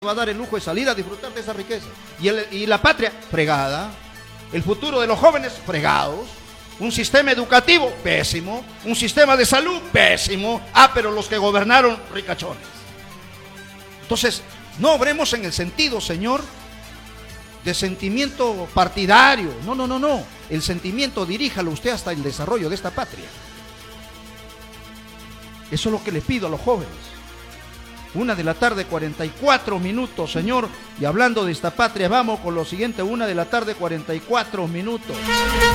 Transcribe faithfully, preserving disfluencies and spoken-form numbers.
va a dar el lujo de salir a disfrutar de esa riqueza. Y, el, y la patria, fregada. El futuro de los jóvenes, fregados. Un sistema educativo, pésimo. Un sistema de salud, pésimo. Ah, pero los que gobernaron, ricachones. Entonces, no obremos en el sentido, Señor, de sentimiento partidario. No, no, no, no. El sentimiento diríjalo usted hasta el desarrollo de esta patria. Eso es lo que le pido a los jóvenes. Una de la tarde, cuarenta y cuatro minutos, Señor. Y hablando de esta patria, vamos con lo siguiente, una de la tarde, cuarenta y cuatro minutos.